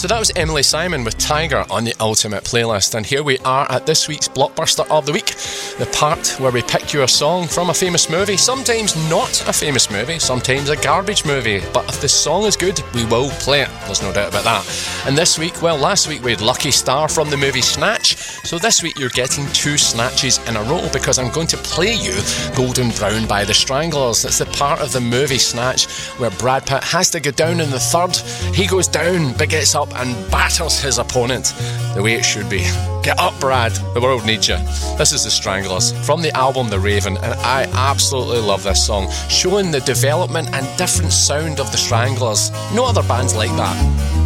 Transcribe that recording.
So that was Emily Simon with Tiger on the Ultimate Playlist, and here we are at this week's Blockbuster of the Week, the part where we pick you a song from a famous movie, sometimes not a famous movie, sometimes a garbage movie, but if the song is good, we will play it, there's no doubt about that. And this week, well, last week we had Lucky Star from the movie Snatch, so this week you're getting two snatches in a row because I'm going to play you Golden Brown by the Stranglers. It's the part of the movie Snatch where Brad Pitt has to go down in the third. He goes down but gets up and batters his opponent the way it should be. Get up, Brad, the world needs you. This is the Stranglers from the album The Raven, and I absolutely love this song, showing the development and different sound of the Stranglers. No other bands like that.